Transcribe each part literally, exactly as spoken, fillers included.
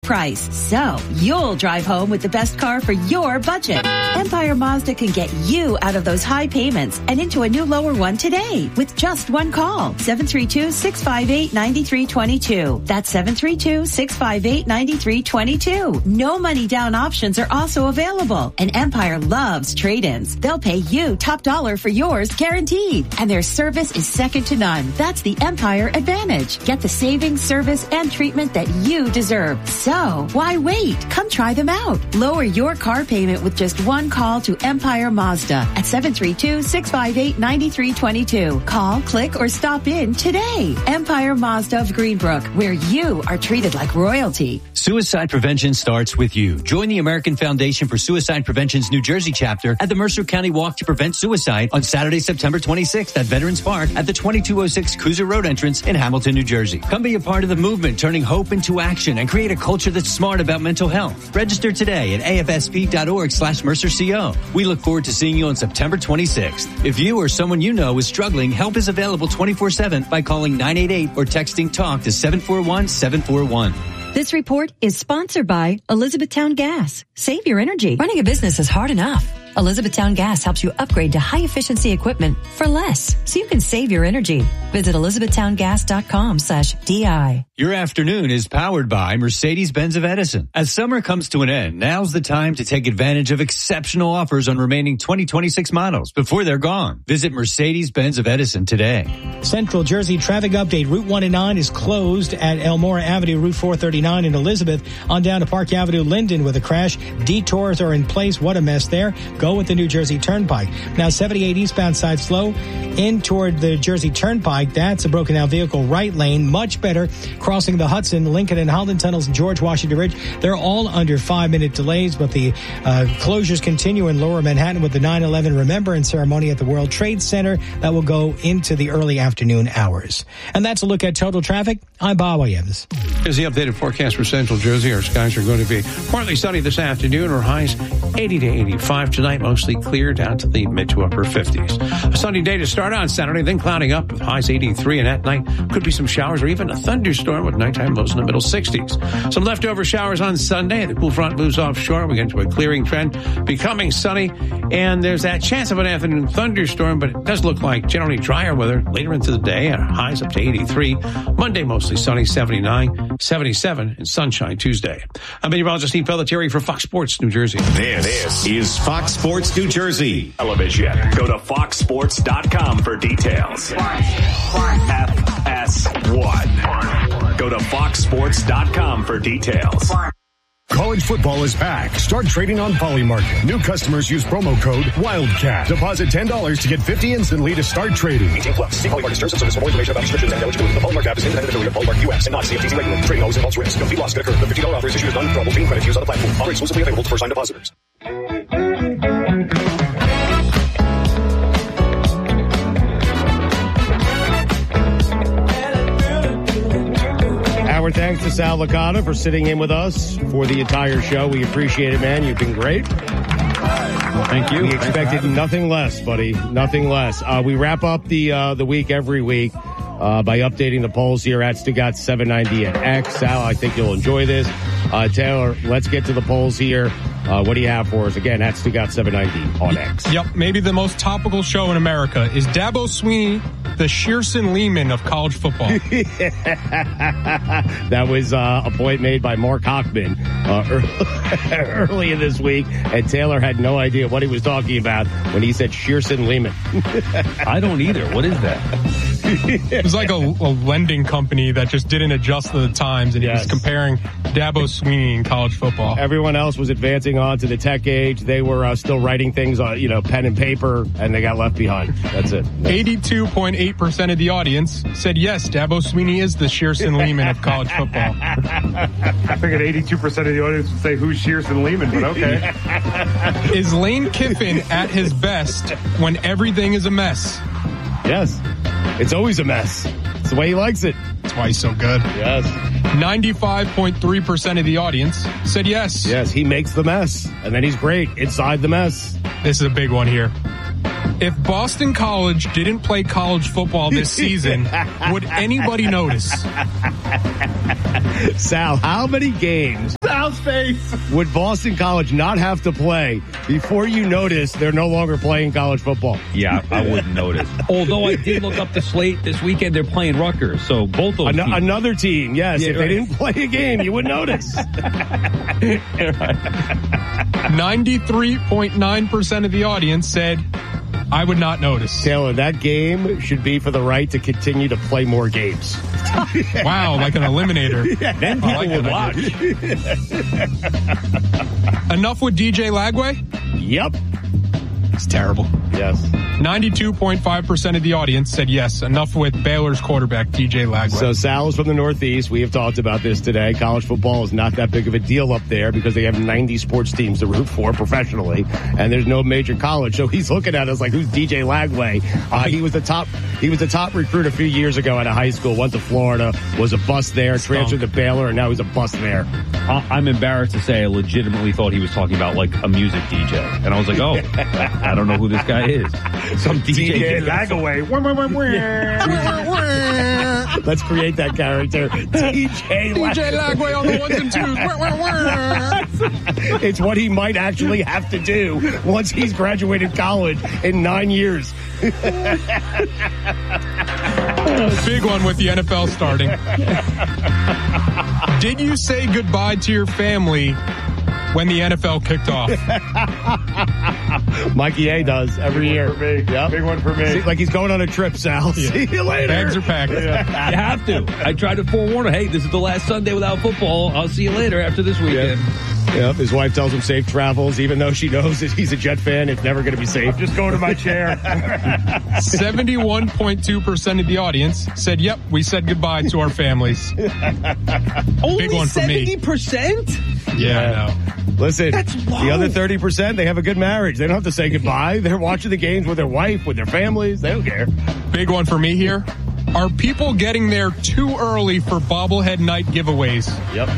price. So you'll drive home with the best car for your budget. Empire Mazda can get you out of those high payments and into a new lower one today with just one call. seven three two, six five eight, nine three two two. That's seven three two, six five eight, nine three two two. No money down options are also available. And Empire loves trade-ins. They'll pay you top dollar for yours guaranteed. And their service is second to none. That's the Empire Advantage. Get the savings, service, and treatment that you deserve. So why wait? Come try them out. Lower your car payment with just one call to Empire Mazda at seven three two, six five eight, nine three two two. Call, click, or stop in today. Empire Mazda of Greenbrook, where you are treated like royalty. Suicide prevention starts with you. Join the American Foundation for Suicide Prevention's New Jersey chapter at the Mercer County Walk to Prevent Suicide on Saturday, September twenty-sixth at Veterans Park at the twenty-two oh six Cruiser Road entrance in Hamilton, New Jersey. Come be a part of the movement, turning hope into action and create a culture that's smart about mental health. Register today at A F S P dot org slash Mercer C O. We look forward to seeing you on September twenty-sixth. If you or someone you know is struggling, help is available twenty-four seven by calling nine eight eight or texting TALK to seven four one, seven four one. This report is sponsored by Elizabethtown Gas. Save your energy. Running a business is hard enough. Elizabethtown Gas helps you upgrade to high-efficiency equipment for less, so you can save your energy. Visit elizabethtown gas dot com slash D I. Your afternoon is powered by Mercedes-Benz of Edison. As summer comes to an end, now's the time to take advantage of exceptional offers on remaining twenty twenty-six models before they're gone. Visit Mercedes-Benz of Edison today. Central Jersey traffic update. Route one and nine is closed at Elmora Avenue, Route four thirty-nine in Elizabeth, on down to Park Avenue, Linden with a crash. Detours are in place. What a mess there. Go with the New Jersey Turnpike. Now seventy-eight eastbound side slow in toward the Jersey Turnpike. That's a broken down vehicle right lane. Much better crossing the Hudson, Lincoln and Holland tunnels and George Washington Ridge. They're all under five minute delays, but the uh, closures continue in lower Manhattan with the nine eleven Remembrance Ceremony at the World Trade Center that will go into the early afternoon hours. And that's a look at total traffic. I'm Bob Williams. Here's the updated forecast for Central Jersey. Our skies are going to be partly sunny this afternoon. Our highs eighty to eighty-five tonight, mostly clear down to the mid to upper fifties. A sunny day to start on Saturday, then clouding up with highs eighty-three, and at night could be some showers or even a thunderstorm with nighttime lows in the middle sixties. Some leftover showers on Sunday. The cool front moves offshore. We get into a clearing trend, becoming sunny, and there's that chance of an afternoon thunderstorm, but it does look like generally drier weather later into the day. Our highs up to eighty-three. Monday mostly sunny, seventy-nine, seventy-seven, and sunshine Tuesday. I'm meteorologist Steve Pelletieri for Fox Sports New Jersey. This is Fox Sports New Jersey. Television. Go to fox sports dot com for details. F S one. Go to fox sports dot com for details. College football is back. Start trading on Polymarket. New customers use promo code WILDCAT. Deposit ten dollars to get fifty instantly to start trading. eighteen plus. See Polymarket terms and service for more information about restrictions and eligibility. The Polymarket app is independent affiliate of Polymarket U S and not C F T C regulated. Trading always involves risk. Complete loss could occur. The fifty dollars offer is issued as non-withdrawable fee credit used on the platform. Offer exclusively available to first-time depositors. Our thanks to Sal Licata for sitting in with us for the entire show. We appreciate it, man. You've been great. Thank you. We expected nothing less, buddy. Nothing less. Uh, we wrap up the uh, the week every week uh, by updating the polls here at Stugat seven ninety and X. Sal, I think you'll enjoy this. Uh, Taylor, let's get to the polls here. Uh, what do you have for us? Again, at Stugat seven ninety on X. Yep, maybe the most topical show in America. Is Dabo Swinney the Shearson Lehman of college football? That was uh, a point made by Mark Hochman uh, early in this week, and Taylor had no idea what he was talking about when he said Shearson Lehman. I don't either. What is that? It was like a, a lending company that just didn't adjust to the times, and Yes. he was comparing Dabo Swinney in college football. Everyone else was advancing on to the tech age. They were uh, still writing things on, you know, pen and paper, and they got left behind. That's it. eighty-two point eight percent of the audience said yes, Dabo Swinney is the Shearson Lehman of college football. I figured eighty-two percent of the audience would say who's Shearson Lehman, but okay. Is Lane Kiffin at his best when everything is a mess? Yes. It's always a mess. It's the way he likes it. That's why he's so good. Yes. ninety-five point three percent of the audience said yes. Yes, he makes the mess, and then he's great inside the mess. This is a big one here. If Boston College didn't play college football this season, would anybody notice? Sal, how many games Sal's face. would Boston College not have to play before you notice they're no longer playing college football? Yeah, I wouldn't notice. Although I did look up the slate this weekend, they're playing Rutgers, so both those An- teams. Another team, yes. Yeah, if right. they didn't play a game, you would notice. ninety-three point nine percent of the audience said, I would not notice. Taylor, that game should be for the right to continue to play more games. Wow, like an eliminator. Yeah, then people like would that watch. Enough with D J Lagway? Yep. It's terrible. Yes. ninety-two point five percent of the audience said yes. Enough with Baylor's quarterback, D J Lagway. So Sal is from the Northeast. We have talked about this today. College football is not that big of a deal up there because they have ninety sports teams to root for professionally, and there's no major college. So he's looking at us like, who's D J Lagway? Uh, he was the top. He was the top recruit a few years ago out of high school. Went to Florida, was a bust there, transferred to Baylor, and now he's a bust there. I- I'm embarrassed to say I legitimately thought he was talking about like a music D J, and I was like, oh, I, I don't know who this guy is. Some D J, D J Lagway. Let's create that character. D J D J Lagway on the ones and twos. It's what he might actually have to do once he's graduated college in nine years. Big one with the N F L starting. Did you say goodbye to your family when the N F L kicked off? Mikey A does every Big year. one for me. Yep. Big one for me. See, like he's going on a trip, Sal. Yeah. See you later. Bags are packed. You have to. I tried to forewarn him. Hey, this is the last Sunday without football. I'll see you later after this weekend. Yep. His wife tells him safe travels, even though she knows that he's a Jet fan. It's never going to be safe. Just going to my chair. seventy-one point two percent of the audience said, yep, we said goodbye to our families. Only Big one for me. seventy percent? Yeah, I know. Listen, That's low. the other thirty percent, they have a good marriage. They don't have to say goodbye. They're watching the games with their wife, with their families. They don't care. Big one for me here. Are people getting there too early for bobblehead night giveaways? Yep.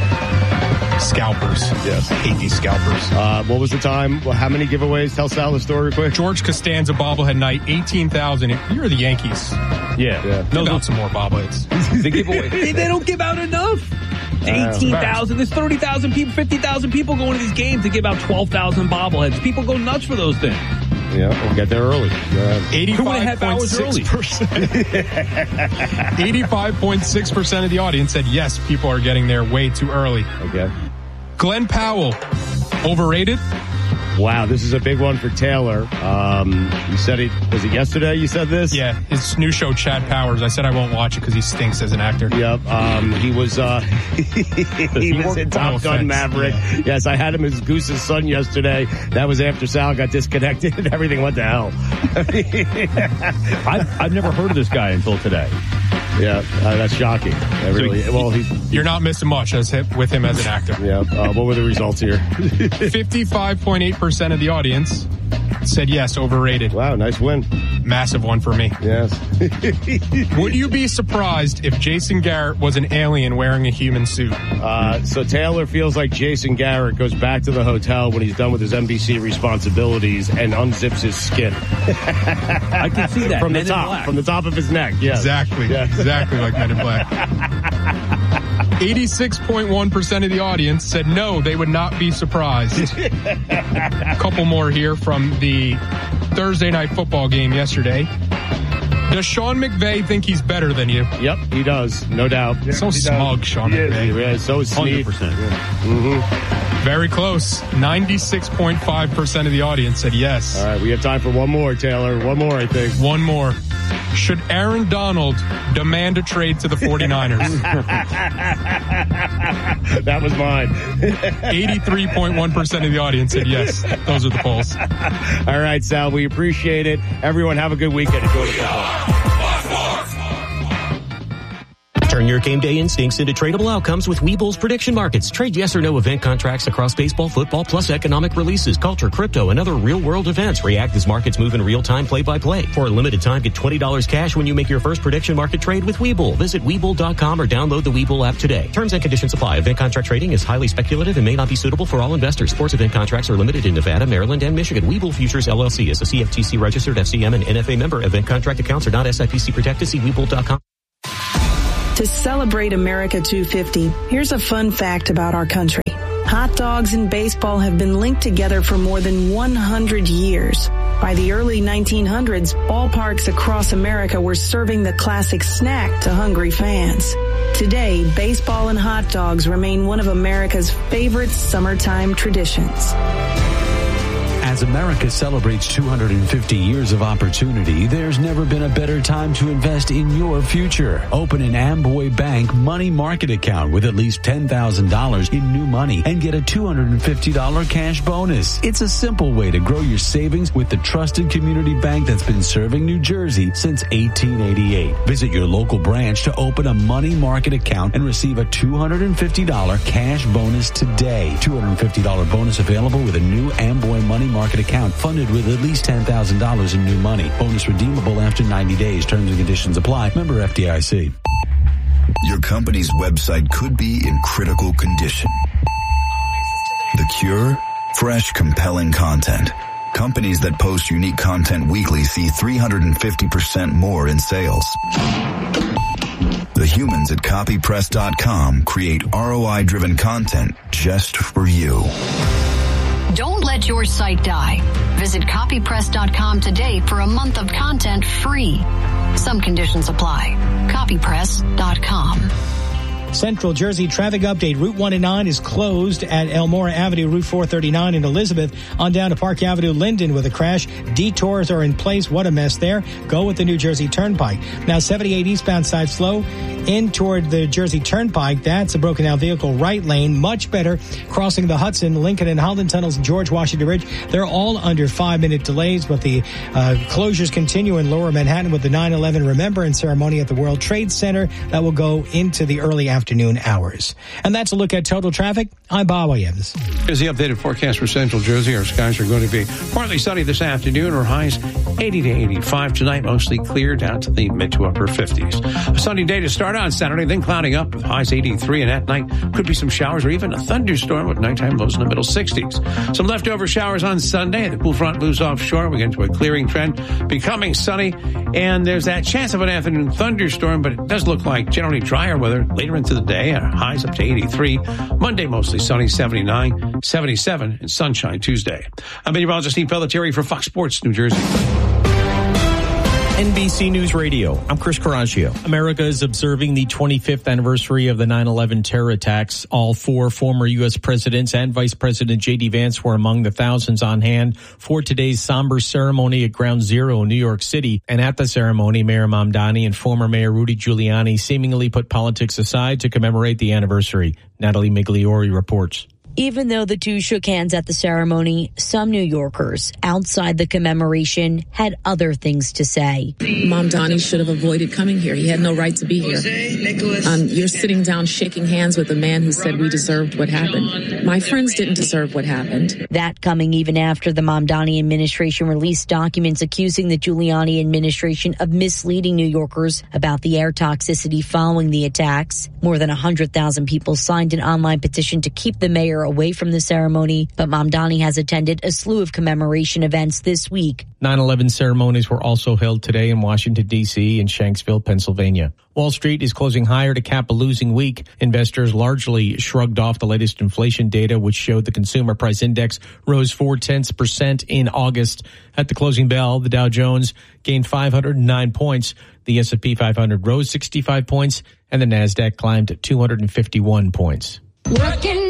Scalpers. Yes. I hate these scalpers. Uh, what was the time? Well, how many giveaways? Tell Sal the story quick. George Costanza bobblehead night, eighteen thousand. You're the Yankees. Yeah. Yeah. No, No, out some more bobbleheads. they give away. They, they don't give out enough. eighteen thousand. There's thirty thousand people, fifty thousand people going to these games to give out twelve thousand bobbleheads. People go nuts for those things. Yeah, we'll get there early. Uh, Two and a half eighty-five point hours six early. percent. eighty-five point six percent of the audience said yes, people are getting there way too early. okay. Glenn Powell, overrated? Wow, this is a big one for Taylor. Um, you said it, was it yesterday you said this? Yeah, his new show, Chad Powers. I said I won't watch it because he stinks as an actor. Yep. Um, he was, uh, he was in Top No Gun offense. Maverick. Yeah. Yes, I had him as Goose's son yesterday. That was after Sal got disconnected and everything went to hell. I've, I've never heard of this guy until today. Yeah, uh, that's shocking. That really, well, he's, You're not missing much as him, with him as an actor. yeah. Uh, what were the results here? fifty-five point eight percent of the audience said yes, overrated. Wow, nice win. Massive one for me. Yes. Would you be surprised if Jason Garrett was an alien wearing a human suit? Uh, so Taylor feels like Jason Garrett goes back to the hotel when he's done with his N B C responsibilities and unzips his skin. I can see that. From Men the in top, Black. from the top of his neck. Yes. Exactly. Yeah. Exactly like Men in Black. eighty-six point one percent of the audience said no, they would not be surprised. A couple more here from the Thursday night football game yesterday. Does Sean McVay think he's better than you? Yep, he does, no doubt. So smug, Sean He is. McVay. Yeah, so is one hundred Snead. percent. Mm-hmm. Very close. ninety-six point five percent of the audience said yes. All right, we have time for one more, Taylor. One more, I think. One more. Should Aaron Donald demand a trade to the 49ers? That was mine. eighty-three point one percent of the audience said yes. Those are the polls. All right, Sal, we appreciate it. Everyone have a good weekend. Enjoy the football. Turn your game day instincts into tradable outcomes with Webull's prediction markets. Trade yes or no event contracts across baseball, football, plus economic releases, culture, crypto, and other real-world events. React as markets move in real time, play-by-play. For a limited time, get twenty dollars cash when you make your first prediction market trade with Webull. Visit Webull dot com or download the Webull app today. Terms and conditions apply. Event contract trading is highly speculative and may not be suitable for all investors. Sports event contracts are limited in Nevada, Maryland, and Michigan. Webull Futures L L C is a C F T C registered F C M and N F A member. Event contract accounts are not S I P C protected. See Webull dot com. To celebrate America two fifty, here's a fun fact about our country. Hot dogs and baseball have been linked together for more than one hundred years. By the early nineteen hundreds, ballparks across America were serving the classic snack to hungry fans. Today, baseball and hot dogs remain one of America's favorite summertime traditions. As America celebrates two hundred fifty years of opportunity, there's never been a better time to invest in your future. Open an Amboy Bank money market account with at least ten thousand dollars in new money and get a two hundred fifty dollars cash bonus. It's a simple way to grow your savings with the trusted community bank that's been serving New Jersey since eighteen eighty-eight. Visit your local branch to open a money market account and receive a two hundred fifty dollars cash bonus today. two hundred fifty dollars bonus available with a new Amboy money market account funded with at least ten thousand dollars in new money. Bonus redeemable after ninety days. Terms and conditions apply. Member F D I C. Your company's website could be in critical condition. The cure? Fresh, compelling content. Companies that post unique content weekly see three hundred fifty percent more in sales. The humans at copy press dot com create R O I-driven content just for you. Don't let your site die. Visit copy press dot com today for a month of content free. Some conditions apply. copy press dot com. Central Jersey traffic update. Route one and nine is closed at Elmora Avenue, Route four thirty-nine in Elizabeth. On down to Park Avenue, Linden with a crash. Detours are in place. What a mess there. Go with the New Jersey Turnpike. Now seventy-eight eastbound side slow in toward the Jersey Turnpike. That's a broken down vehicle right lane. Much better crossing the Hudson, Lincoln and Holland tunnels, George Washington Bridge. They're all under five minute delays, but the uh, closures continue in lower Manhattan with the nine eleven Remembrance Ceremony at the World Trade Center. That will go into the early afternoon. afternoon hours. And that's a look at total traffic. I'm Bob Williams. Here's the updated forecast for Central Jersey. Our skies are going to be partly sunny this afternoon. Our highs eighty to eighty-five tonight, mostly clear down to the mid to upper fifties. A sunny day to start on Saturday, then clouding up with highs eighty-three, and at night could be some showers or even a thunderstorm with nighttime lows in the middle sixties. Some leftover showers on Sunday. The cool front moves offshore. We get into a clearing trend, becoming sunny, and there's that chance of an afternoon thunderstorm, but it does look like generally drier weather later into the day. Our highs up to eighty-three. Monday mostly sunny, seventy-nine, seventy-seven, and sunshine Tuesday. I'm meteorologist Steve Pelletieri for Fox Sports New Jersey. N B C News Radio, I'm Chris Caraccio. America is observing the twenty-fifth anniversary of the nine eleven terror attacks. All four former U S presidents and Vice President J D. Vance were among the thousands on hand for today's somber ceremony at Ground Zero in New York City. And at the ceremony, Mayor Mamdani and former Mayor Rudy Giuliani seemingly put politics aside to commemorate the anniversary. Natalie Migliori reports. Even though the two shook hands at the ceremony, some New Yorkers outside the commemoration had other things to say. Mamdani should have avoided coming here. He had no right to be here. Um, you're sitting down shaking hands with a man who said we deserved what happened. My friends didn't deserve what happened. That coming even after the Mamdani administration released documents accusing the Giuliani administration of misleading New Yorkers about the air toxicity following the attacks. More than one hundred thousand people signed an online petition to keep the mayor away from the ceremony, but Mamdani has attended a slew of commemoration events this week. nine eleven ceremonies were also held today in Washington, D C and Shanksville, Pennsylvania. Wall Street is closing higher to cap a losing week. Investors largely shrugged off the latest inflation data, which showed the consumer price index rose four tenths percent in August. At the closing bell, the Dow Jones gained five hundred nine points. The S and P five hundred rose sixty-five points, and the Nasdaq climbed two hundred fifty-one points. Working